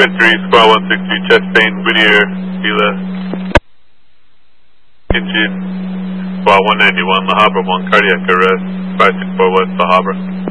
3, squad 163, chest pain, Whittier, Vila, engine, squad 191, La Habra 1, cardiac arrest, 564 West La Habra.